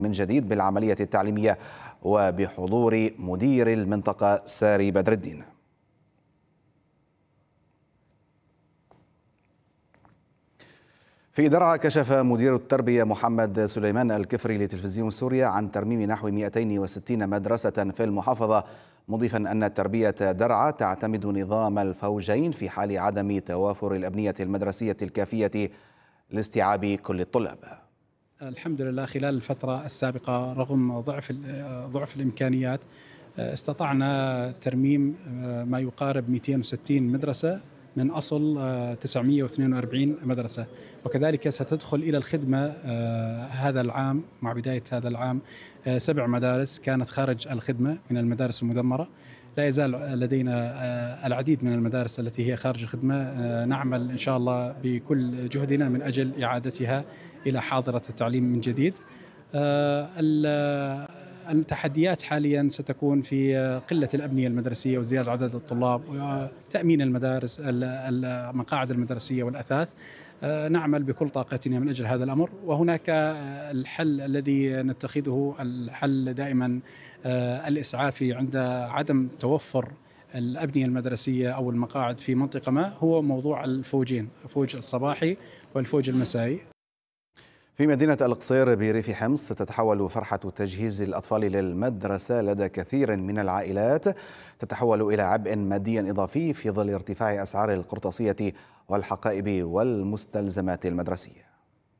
من جديد بالعملية التعليمية وبحضور مدير المنطقة ساري بدر الدين. في درعا كشف مدير التربية محمد سليمان الكفري لتلفزيون سوريا عن ترميم نحو 260 مدرسة في المحافظة، مضيفا أن تربية درعا تعتمد نظام الفوجين في حال عدم توافر الأبنية المدرسية الكافية لاستيعاب كل الطلاب. الحمد لله خلال الفترة السابقة رغم ضعف الإمكانيات استطعنا ترميم ما يقارب 260 مدرسة من أصل 942 مدرسة، وكذلك ستدخل إلى الخدمة هذا العام مع بداية هذا العام 7 مدارس كانت خارج الخدمة من المدارس المدمرة. لا يزال لدينا العديد من المدارس التي هي خارج الخدمة، نعمل إن شاء الله بكل جهدنا من أجل إعادتها إلى حاضرة التعليم من جديد. التحديات حاليا ستكون في قلة الأبنية المدرسية وزيادة عدد الطلاب وتأمين المدارس المقاعد المدرسية والأثاث. نعمل بكل طاقتنا من أجل هذا الأمر، وهناك الحل الذي نتخذه الحل دائما الإسعافي عند عدم توفر الأبنية المدرسية أو المقاعد في منطقة ما، هو موضوع الفوجين، الفوج الصباحي والفوج المسائي. في مدينة القصير بريف حمص ستتحول فرحة تجهيز الأطفال للمدرسة لدى كثير من العائلات تتحول إلى عبء مادي إضافي في ظل ارتفاع أسعار القرطاسية والحقائب والمستلزمات المدرسية.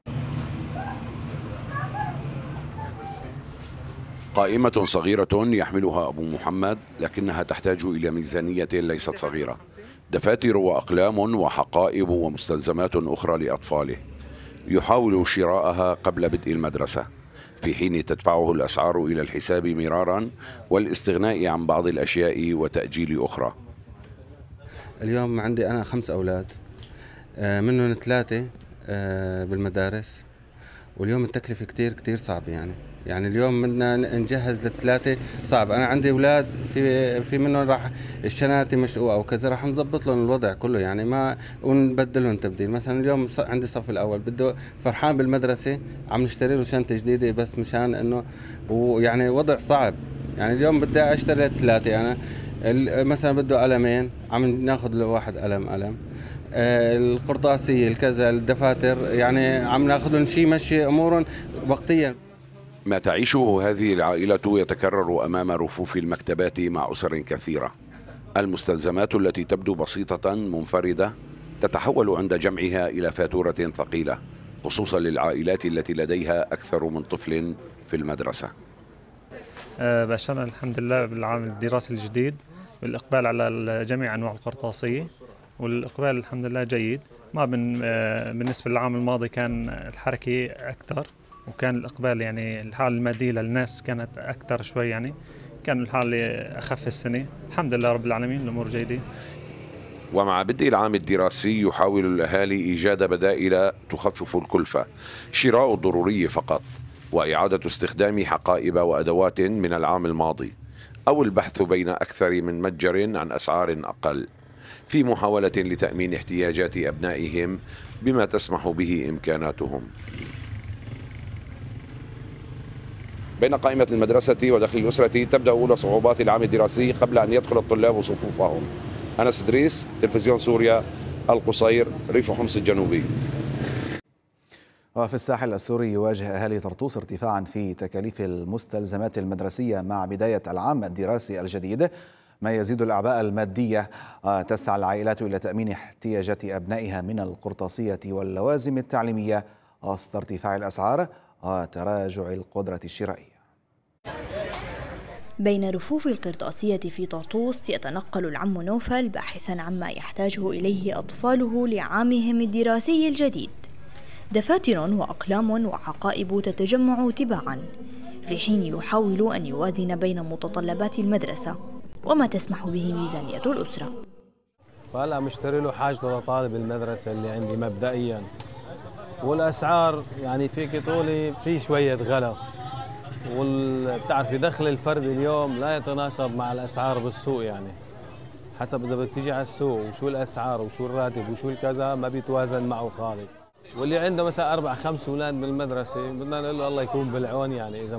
قائمة صغيرة يحملها أبو محمد، لكنها تحتاج إلى ميزانية ليست صغيرة، دفاتر وأقلام وحقائب ومستلزمات أخرى لأطفاله. يحاول شراءها قبل بدء المدرسة، في حين تدفعه الأسعار إلى الحساب مرارا والاستغناء عن بعض الأشياء وتأجيل أخرى. اليوم عندي أنا 5 أولاد، منهم 3 بالمدارس، واليوم التكلفة كتير صعبة. يعني اليوم بدنا نجهز ل3 صعب. أنا عندي أولاد في منهم راح الشناتي مشقوقة وكذا، راح نظبط لهم الوضع كله، ما ونبدلهم تبديل. مثلا اليوم عندي الصف الأول بده فرحان بالمدرسة، عم نشتري له شنطة جديدة بس مشان إنه وضع صعب. اليوم بدي أشتري 3، أنا مثلا بده قلمين، عم ناخذ لواحد قلم القرطاسية الكذا الدفاتر، عم ناخذهم شيء مشي أمورهم وقتيا. ما تعيشه هذه العائلة يتكرر أمام رفوف المكتبات مع أسر كثيرة. المستلزمات التي تبدو بسيطة منفردة تتحول عند جمعها إلى فاتورة ثقيلة، خصوصا للعائلات التي لديها أكثر من طفل في المدرسة. بشرنا الحمد لله بالعام الدراسي الجديد والإقبال على جميع أنواع القرطاسية، والإقبال الحمد لله جيد. ما بالنسبة للعام الماضي كان الحركة أكثر، وكان الإقبال الحالة المادية للناس كانت أكثر شوي، كان الحالة أخف السنة. الحمد لله رب العالمين الأمور جيدة. ومع بدء العام الدراسي يحاول الأهالي إيجاد بدائل تخفف الكلفة، شراء الضروري فقط، وإعادة استخدام حقائب وأدوات من العام الماضي، أو البحث بين أكثر من متجر عن أسعار أقل، في محاولة لتأمين احتياجات أبنائهم بما تسمح به إمكاناتهم. بين قائمة المدرسة ودخل الأسرة تبدأ أولى صعوبات العام الدراسي قبل أن يدخل الطلاب صفوفهم. أنس إدريس، تلفزيون سوريا، القصير، ريف حمص الجنوبي. وفي الساحل السوري يواجه أهالي طرطوس ارتفاعا في تكاليف المستلزمات المدرسية مع بداية العام الدراسي الجديد، ما يزيد الأعباء المادية. تسعى العائلات إلى تأمين احتياجات أبنائها من القرطاسية واللوازم التعليمية وسط ارتفاع الأسعار وتراجع القدرة الشرائية. بين رفوف القرطاسية في طرطوس يتنقل العم نوفل باحثا عما يحتاجه إليه أطفاله لعامهم الدراسي الجديد. دفاتر وأقلام وحقائب تتجمع تباعا، في حين يحاول أن يوازن بين متطلبات المدرسة وما تسمح به ميزانية الأسرة. فهلا مشتري له حاجته لطالب المدرسة اللي عندي مبدئيا، والأسعار فيك تقولي في شوية غلا، بتعرفي دخل الفرد اليوم لا يتناسب مع الأسعار بالسوق. حسب إذا بدك تيجي على السوق وشو الأسعار وشو الراتب وشو الكذا ما بيتوازن معه خالص. واللي عنده مثلا 4-5 أولاد بالمدرسة بدنا نقول له الله يكون بالعون. إذا